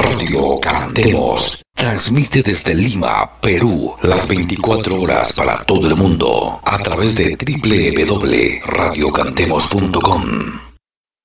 Radio Cantemos transmite desde Lima, Perú, las 24 horas para todo el mundo a través de www.radiocantemos.com.